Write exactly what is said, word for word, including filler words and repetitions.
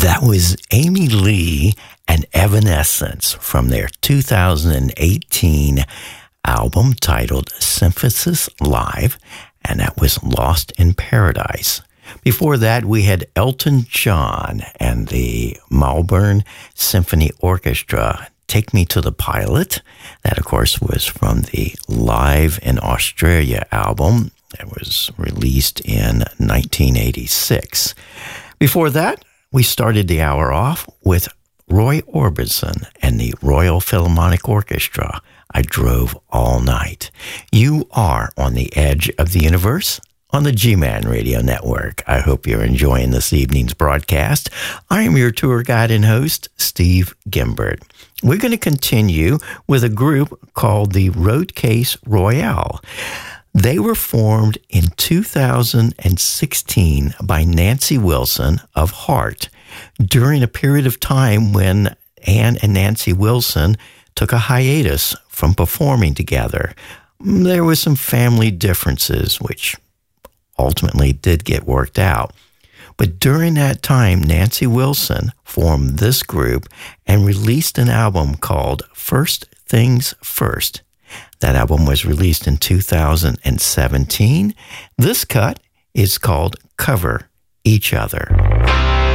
That was Amy Lee and Evanescence from their two thousand eighteen album titled Symphysis Live, and that was Lost in Paradise. Before that, we had Elton John and the Melbourne Symphony Orchestra, Take Me to the Pilot. That, of course, was from the Live in Australia album that was released in nineteen eighty-six. Before that, we started the hour off with Roy Orbison and the Royal Philharmonic Orchestra, I Drove All Night. You are on the edge of the universe on the G-Man Radio Network. I hope you're enjoying this evening's broadcast. I am your tour guide and host, Steve Gimbert. We're going to continue with a group called the Roadcase Royale. They were formed in two thousand sixteen by Nancy Wilson of Heart during a period of time when Ann and Nancy Wilson took a hiatus from performing together. There were some family differences, which ultimately did get worked out. But during that time, Nancy Wilson formed this group and released an album called First Things First. That album was released in two thousand seventeen. This cut is called Cover Each Other.